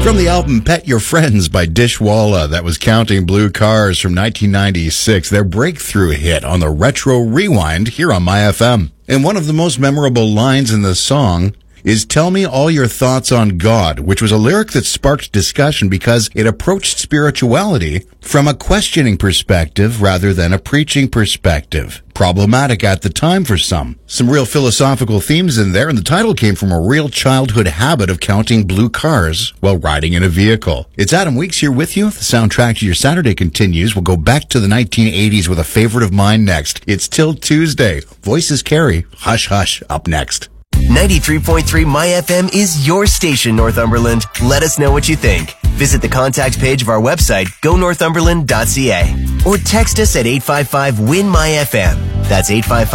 From the album Pet Your Friends by Dishwalla, that was Counting Blue Cars from 1996, their breakthrough hit on the Retro Rewind here on My FM. And one of the most memorable lines in the song is "Tell me all your thoughts on God," which was a lyric that sparked discussion because it approached spirituality from a questioning perspective rather than a preaching perspective. Problematic at the time for some. Some real philosophical themes in there, and the title came from a real childhood habit of counting blue cars while riding in a vehicle. It's Adam Weeks here with you. The soundtrack to your Saturday continues. We'll go back to the 1980s with a favorite of mine next. It's Till Tuesday. Voices carry. Hush Hush up next. 93.3 My FM is your station, Northumberland. Let us know what you think. Visit the contact page of our website, gonorthumberland.ca, or text us at 855-WIN-MY-FM. That's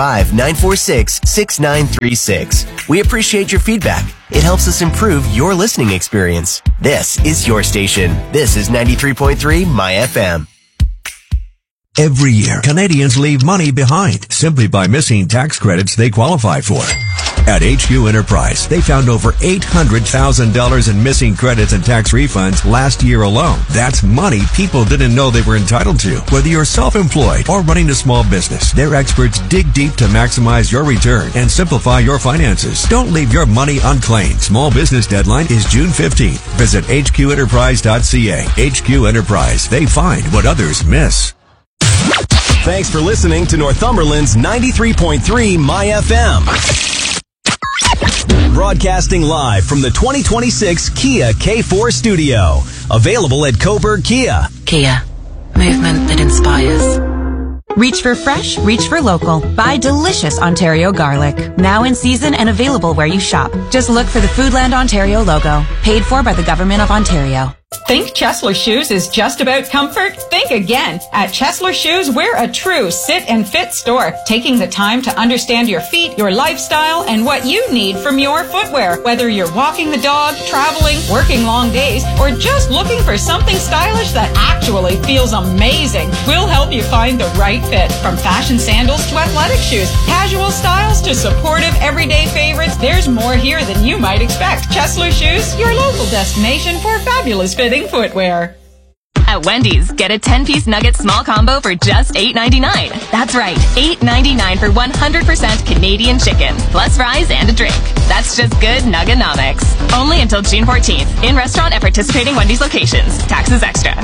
855-946-6936. We appreciate your feedback. It helps us improve your listening experience. This is your station. This is 93.3 My FM. Every year, Canadians leave money behind simply by missing tax credits they qualify for. At HQ Enterprise, they found over $800,000 in missing credits and tax refunds last year alone. That's money people didn't know they were entitled to. Whether you're self-employed or running a small business, their experts dig deep to maximize your return and simplify your finances. Don't leave your money unclaimed. Small business deadline is June 15th. Visit hqenterprise.ca. HQ Enterprise. They find what others miss. Thanks for listening to Northumberland's 93.3 My FM. Broadcasting live from the 2026 Kia K4 studio. Available at Coburg Kia. Kia. Movement that inspires. Reach for fresh, reach for local. Buy delicious Ontario garlic. Now in season and available where you shop. Just look for the Foodland Ontario logo. Paid for by the Government of Ontario. Think Chesler Shoes is just about comfort? Think again. At Chesler Shoes, we're a true sit and fit store, taking the time to understand your feet, your lifestyle, and what you need from your footwear. Whether you're walking the dog, traveling, working long days, or just looking for something stylish that actually feels amazing, we'll help you find the right fit. From fashion sandals to athletic shoes, casual styles to supportive everyday favorites, there's more here than you might expect. Chesler Shoes, your local destination for fabulous fitting footwear. At Wendy's, get a 10-piece nugget small combo for just $8.99. That's right, $8.99 for 100% Canadian chicken, plus fries and a drink. That's just good Nuggenomics. Only until June 14th. In restaurant at participating Wendy's locations. Taxes extra.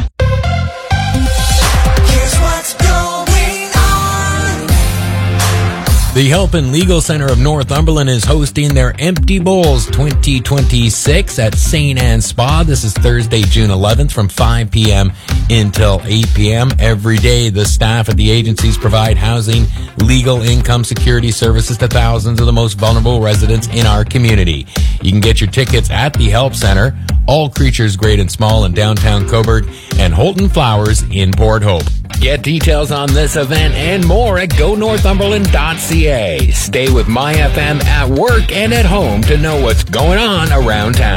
Here's what's going on. The Help and Legal Center of Northumberland is hosting their Empty Bowls 2026 at St. Anne's Spa. This is Thursday, June 11th from 5 p.m. until 8 p.m. Every day, the staff at the agencies provide housing, legal, income security services to thousands of the most vulnerable residents in our community. You can get your tickets at the Help Center, All Creatures Great and Small in downtown Coburg, and Holton Flowers in Port Hope. Get details on this event and more at gonorthumberland.ca. Stay with My FM at work and at home to know what's going on around town.